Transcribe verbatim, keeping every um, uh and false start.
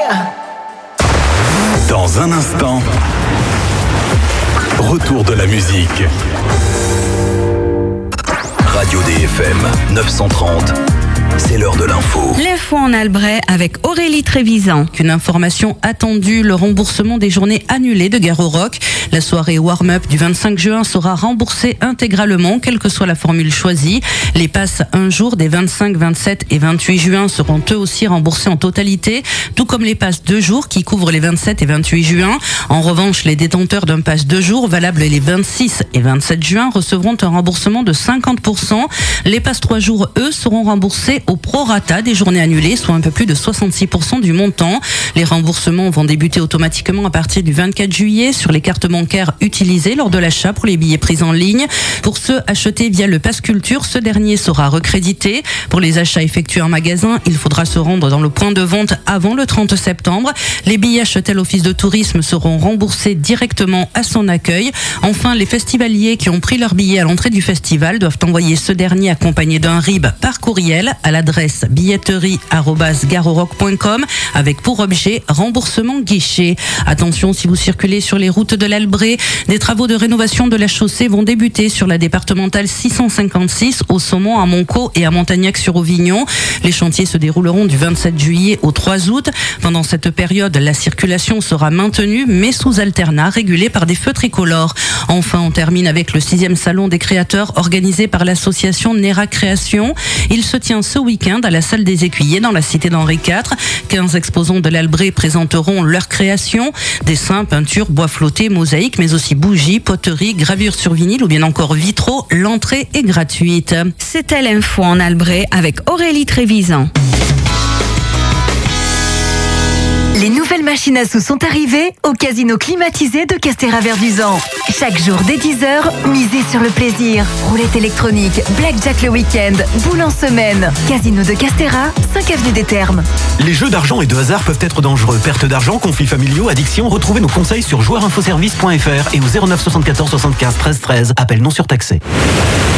Dans un instant, retour de la musique. Radio D F M neuf cent trente, c'est l'heure de l'info. L'info en Albret avec Aurélie Trévisan. Qu'une information attendue, le remboursement des journées annulées de Gare au Rock. La soirée warm-up du vingt-cinq juin sera remboursée intégralement, quelle que soit la formule choisie. Les passes un jour des vingt-cinq, vingt-sept et vingt-huit juin seront eux aussi remboursés en totalité, tout comme les passes deux jours qui couvrent les vingt-sept et vingt-huit juin. En revanche, les détenteurs d'un pass deux jours valable les vingt-six et vingt-sept juin recevront un remboursement de cinquante pour cent. Les passes trois jours, eux, seront remboursés au prorata des journées annulées, soit un peu plus de soixante-six pour cent du montant. Les remboursements vont débuter automatiquement à partir du vingt-quatre juillet sur les cartes bancaires utilisées lors de l'achat pour les billets pris en ligne. Pour ceux achetés via le Pass Culture, ce dernier sera recrédité. Pour les achats effectués en magasin, il faudra se rendre dans le point de vente avant le trente septembre. Les billets achetés à l'office de tourisme seront remboursés directement à son accueil. Enfin, les festivaliers qui ont pris leur billet à l'entrée du festival doivent envoyer ce dernier accompagné d'un R I B par courriel à l'adresse billetterie arobase gareaurock point com avec pour objet remboursement guichet. Attention, si vous circulez sur les routes de l'Albret, des travaux de rénovation de la chaussée vont débuter sur la départementale six cent cinquante-six au Saumon, à Montcau et à Montagnac-sur-Auvignon. Les chantiers se dérouleront du vingt-sept juillet au trois août. Pendant cette période, la circulation sera maintenue mais sous alternat régulé par des feux tricolores. Enfin, on termine avec le sixième salon des créateurs organisé par l'association Nera Création. Il se tient ce week-end à la salle des Écuyers dans la cité d'Henri quatre. quinze exposants de l'Albret présenteront leurs créations, dessins, peintures, bois flottés, mosaïques, mais aussi bougies, poteries, gravures sur vinyle ou bien encore vitraux. L'entrée est gratuite. C'était l'info en Albret avec Aurélie Trévisan. Les nouvelles machines à sous sont arrivées au casino climatisé de Castéra-Verduzan. Chaque jour dès dix heures, misez sur le plaisir. Roulette électronique, blackjack le week-end, boule en semaine. Casino de Castéra, cinq avenue des Thermes. Les jeux d'argent et de hasard peuvent être dangereux. Perte d'argent, conflits familiaux, addiction. Retrouvez nos conseils sur joueurs info service point f r et au zéro neuf soixante-quatorze soixante-quinze treize treize. Appel non surtaxé.